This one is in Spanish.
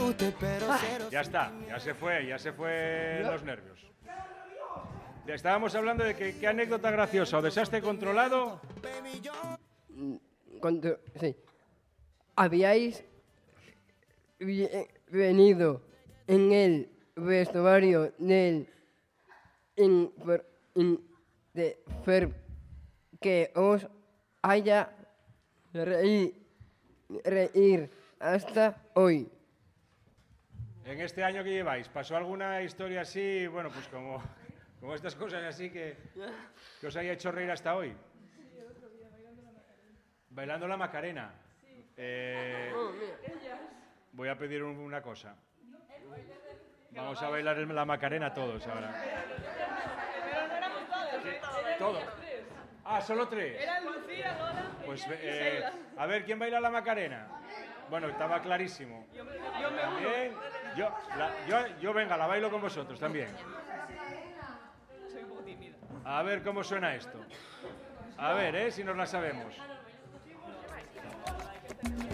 Ya está, ya se fue los nervios. Estábamos hablando de que qué anécdota graciosa o desastre controlado. Sí. Habíais venido en el vestuario del que os haya reír hasta hoy. En este año que lleváis, ¿pasó alguna historia así, bueno, pues como estas cosas así que os haya hecho reír hasta hoy? Bailando la Macarena. Voy a pedir una cosa. Vamos a bailar la Macarena todos ahora. Pero no éramos todos. ¿Todos? Ah, solo 3. Eran Lucía, Lola Pues y Sheila. a ver, ¿quién baila la Macarena? Bueno, estaba clarísimo. Yo me También. Yo venga, la bailo con vosotros también. soy un poco tímida. A ver cómo suena esto. A ver, si nos la sabemos.